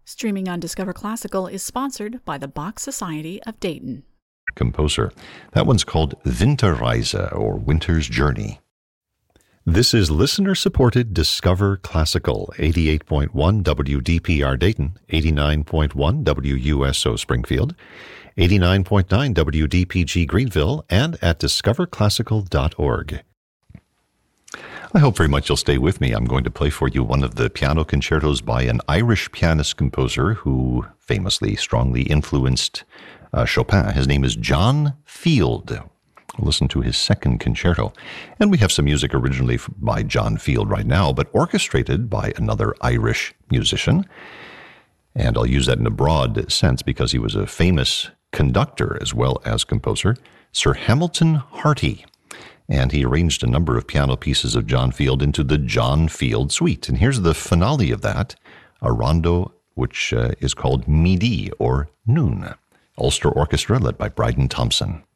Streaming on Discover Classical is sponsored by the Bach Society of Dayton. Composer. That one's called Winterreise, or Winter's Journey. This is listener-supported Discover Classical, 88.1 WDPR Dayton, 89.1 WUSO Springfield, 89.9 WDPG Greenville, and at discoverclassical.org. I hope very much you'll stay with me. I'm going to play for you one of the piano concertos by an Irish pianist-composer who famously, strongly influenced Chopin. His name is John Field. We'll listen to his second concerto. And we have some music originally by John Field right now, but orchestrated by another Irish musician. And I'll use that in a broad sense because he was a famous conductor as well as composer, Sir Hamilton Harty. And he arranged a number of piano pieces of John Field into the John Field Suite. And here's the finale of that, a rondo which is called Midi, or Noon. Ulster Orchestra, led by Bryden Thompson.